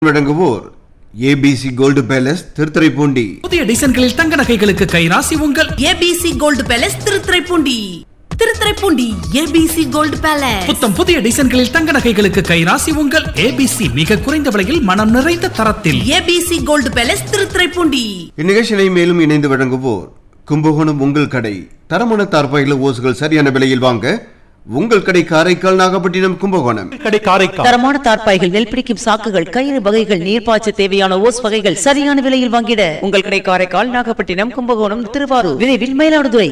வழங்குவோர் ABC gold palace Thiruthuraipoondi. புதிய டிசைன்களில் தங்க நகைகளுக்கு கைராசி உங்கள் ABC gold palace Thiruthuraipoondi. Thiruthuraipoondi ABC gold palace. புத்தம் புதிய டிசைன்களில் தங்க நகைகளுக்கு கைராசி உங்கள் ஏபிசி. மிக குறைந்த விலையில் மனம் நிறைந்த தரத்தில் ஏபிசி கோல்டு பேலஸ் திருத்துறைப்பூண்டி. இந்நிகழ்ச்சியை மேலும் இணைந்து வழங்குவோர் கும்பகோணம் உங்கள் கடை. தரமான தார்பாய்கள் ஓசுகள் சரியான விலையில் வாங்க உங்கள் கடை காரைக்கால், நாகப்பட்டினம், கும்பகோணம். தரமான தார்ப்பாய்கள், நெல் பிடிக்கும் சாக்குகள், கயிறு வகைகள், நீர்ப்பாய்ச்ச தேவையான ஓஸ் வகைகள் சரியான விலையில் வாங்கிட உங்கள் கடை காரைக்கால், நாகப்பட்டினம், கும்பகோணம், திருவாரூர், விரைவில் மயிலாடுதுறை.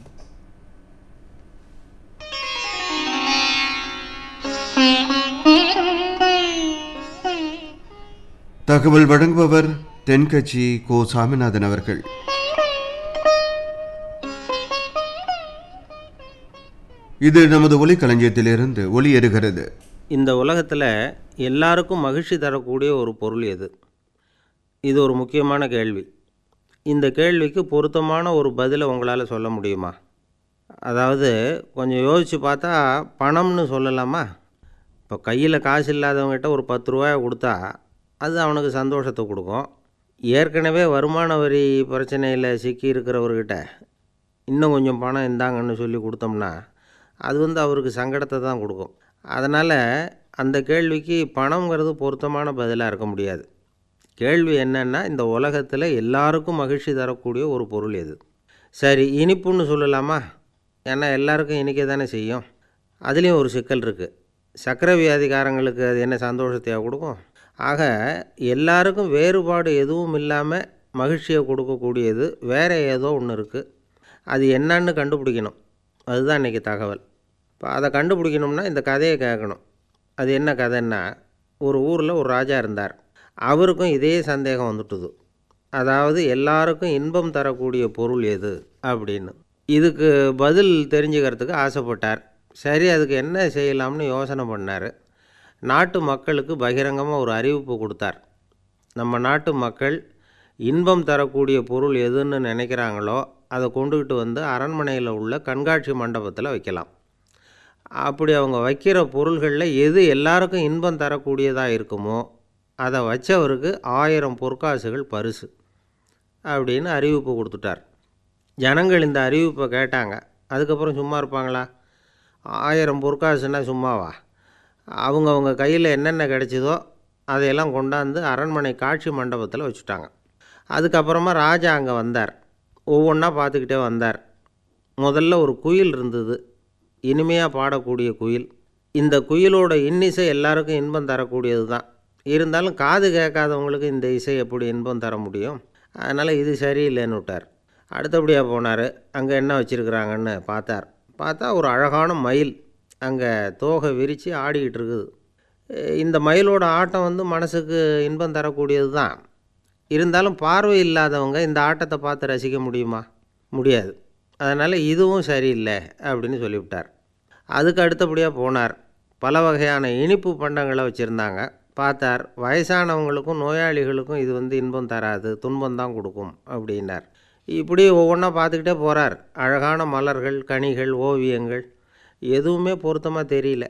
தகவல் வழங்குபவர் தென்கட்சி கோ சாமிநாதன் அவர்கள். இது நமது ஒலிக்களஞ்சியத்திலிருந்து ஒளியேறுகிறது. இந்த உலகத்தில் எல்லாருக்கும் மகிழ்ச்சி தரக்கூடிய ஒரு பொருள் எது? இது ஒரு முக்கியமான கேள்வி. இந்த கேள்விக்கு பொருத்தமான ஒரு பதிலை உங்களால் சொல்ல முடியுமா? அதாவது கொஞ்சம் யோசித்து பார்த்தா பணம்னு சொல்லலாமா? இப்போ கையில் காசு இல்லாதவங்ககிட்ட ஒரு 10 ரூபாயை கொடுத்தா அது அவனுக்கு சந்தோஷத்தை கொடுக்கும். ஏற்கனவே வருமான வரி பிரச்சனையில் சிக்கி இருக்கிறவர்கிட்ட இன்னும் கொஞ்சம் பணம் இந்தாங்கன்னு சொல்லி கொடுத்தோம்னா அது அவருக்கு சங்கடத்தை தான் கொடுக்கும். அதனால் அந்த கேள்விக்கு பணங்கிறது பொருத்தமான பதிலாக இருக்க முடியாது. கேள்வி என்னென்னா, இந்த உலகத்தில் எல்லாருக்கும் மகிழ்ச்சி தரக்கூடிய ஒரு பொருள் எது? சரி, இனிப்புன்னு சொல்லலாமா? ஏன்னா எல்லாருக்கும் இனிக்க தானே செய்யும். அதுலேயும் ஒரு சிக்கல் இருக்குது. சர்க்கரை வியாதிக்காரங்களுக்கு அது என்ன சந்தோஷத்தையாக கொடுக்கும்? ஆக எல்லாருக்கும் வேறுபாடு எதுவும் இல்லாமல் மகிழ்ச்சியை கொடுக்கக்கூடியது வேறு ஏதோ ஒன்று இருக்குது. அது என்னன்னு கண்டுபிடிக்கணும். அதுதான் இன்றைக்கி தகவல். இப்போ அதை கண்டுபிடிக்கணும்னா இந்த கதையை கேட்கணும். அது என்ன கதைன்னா, ஒரு ஊரில் ஒரு ராஜா இருந்தார். அவருக்கும் இதே சந்தேகம் வந்துட்டுது. அதாவது எல்லாருக்கும் இன்பம் தரக்கூடிய பொருள் எது அப்படின்னு. இதுக்கு பதில் தெரிஞ்சுக்கிறதுக்கு ஆசைப்பட்டார். சரி, அதுக்கு என்ன செய்யலாம்னு யோசனை பண்ணார். நாட்டு மக்களுக்கு பகிரங்கமாக ஒரு அறிவிப்பு கொடுத்தார். நம்ம நாட்டு மக்கள் இன்பம் தரக்கூடிய பொருள் எதுன்னு நினைக்கிறாங்களோ அதை கொண்டுக்கிட்டு வந்து அரண்மனையில் உள்ள கண்காட்சி மண்டபத்தில் வைக்கலாம். அப்படி அவங்க வைக்கிற பொருள்களில் எது எல்லாருக்கும் இன்பம் தரக்கூடியதாக இருக்குமோ அதை வச்சவருக்கு 1000 பொற்காசுகள் பரிசு அப்படின்னு அறிவிப்பு கொடுத்துட்டார். ஜனங்கள் இந்த அறிவிப்பை கேட்டாங்க. அதுக்கப்புறம் சும்மா இருப்பாங்களா? 1000 பொற்காசுன்னா சும்மாவா? அவங்க கையில் என்னென்ன கிடைச்சதோ அதையெல்லாம் கொண்டாந்து அரண்மனை காட்சி மண்டபத்தில் வச்சுட்டாங்க. அதுக்கப்புறமா ராஜா அங்கே வந்தார். ஒவ்வொன்றா பார்த்துக்கிட்டே வந்தார். முதல்ல ஒரு குயில் இருந்தது, இனிமையாக பாடக்கூடிய குயில். இந்த குயிலோட இன்னிசை எல்லாருக்கும் இன்பம் தரக்கூடியது தான். இருந்தாலும் காது கேட்காதவங்களுக்கு இந்த இசை எப்படி இன்பம் தர முடியும்? அதனால் இது சரியில்லைன்னு விட்டார். அடுத்தபடியாக போனார். அங்கே என்ன வச்சுருக்குறாங்கன்னு பார்த்தா ஒரு அழகான மயில் அங்கே தோகை விரித்து ஆடிக்கிட்டு இருக்குது. இந்த மயிலோட ஆட்டம் மனசுக்கு இன்பம் தரக்கூடியது தான். இருந்தாலும் பார்வை இல்லாதவங்க இந்த ஆட்டத்தை பார்த்து ரசிக்க முடியுமா? முடியாது. அதனால் இதுவும் சரியில்லை அப்படின்னு சொல்லிவிட்டார். அதுக்கு அடுத்தபடியாக போனார். பல வகையான இனிப்பு பண்டங்களை வச்சுருந்தாங்க. பார்த்தார், வயசானவங்களுக்கும் நோயாளிகளுக்கும் இது இன்பம் தராது, துன்பம்தான் கொடுக்கும் அப்படின்னார். இப்படி ஒவ்வொன்றா பார்த்துக்கிட்டே போகிறார். அழகான மலர்கள், கனிகள், ஓவியங்கள் எதுவுமே பொருத்தமாக தெரியல.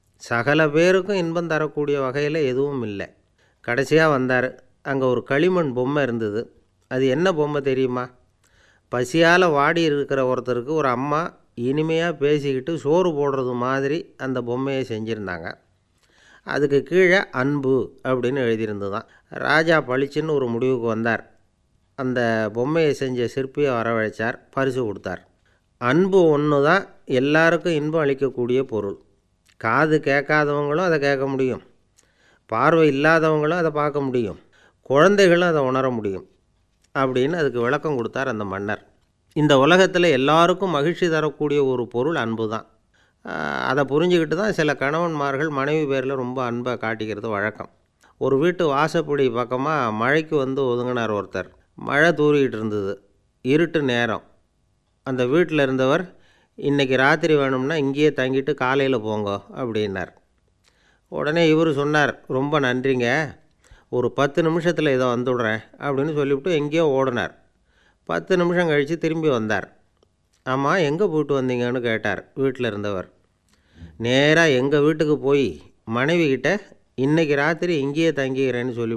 சகல பேருக்கும் இன்பம் தரக்கூடிய வகையில் எதுவும் இல்லை. கடைசியாக வந்தார். அங்கே ஒரு களிமண் பொம்மை இருந்தது. அது என்ன பொம்மை தெரியுமா? பசியால் வாடி இருக்கிற ஒருத்தருக்கு ஒரு அம்மா இனிமையாக பேசிக்கிட்டு சோறு போடுறது மாதிரி அந்த பொம்மையை செஞ்சுருந்தாங்க. அதுக்கு கீழே அன்பு அப்படின்னு எழுதியிருந்து தான். ராஜா பளிச்சுன்னு ஒரு முடிவுக்கு வந்தார். அந்த பொம்மையை செஞ்ச சிற்பியை வரவழைச்சார், பரிசு கொடுத்தார். அன்பு ஒன்று தான் எல்லாருக்கும் இன்பம் அளிக்கக்கூடிய பொருள். காது கேட்காதவங்களும் அதை கேட்க முடியும், பார்வை இல்லாதவங்களும் அதை பார்க்க முடியும், குழந்தைகளும் அதை உணர முடியும் அப்படின்னு அதுக்கு விளக்கம் கொடுத்தார் அந்த மன்னர். இந்த உலகத்தில் எல்லாருக்கும் மகிழ்ச்சி தரக்கூடிய ஒரு பொருள் அன்பு தான். அதை புரிஞ்சுக்கிட்டு தான் சில கணவன்மார்கள் மனைவி பேரில் ரொம்ப அன்பை காட்டிக்கிறது வழக்கம். ஒரு வீட்டு வாசப்படி பக்கமாக மழைக்கு ஒதுங்கினார் ஒருத்தர். மழை தூரிக்கிட்டு இருந்தது, இருட்டு நேரம். அந்த வீட்டில் இருந்தவர், இன்றைக்கி ராத்திரி வேணும்னா இங்கேயே தங்கிட்டு காலையில் போங்க அப்படின்னார். உடனே இவர் சொன்னார், ரொம்ப நன்றிங்க, ஒரு 10 நிமிஷத்தில் இதை வந்துவிடுறேன் அப்படின்னு சொல்லிவிட்டு எங்கேயோ ஓடினார். 10 நிமிஷம் கழித்து திரும்பி வந்தார். ஆமாம், எங்கே போயிட்டு வந்தீங்கன்னு கேட்டார் வீட்டில் இருந்தவர். நேராக எங்கள் வீட்டுக்கு போய் மனைவிக்கிட்ட இன்றைக்கி ராத்திரி இங்கேயே தங்கிக்கிறேன்னு சொல்லி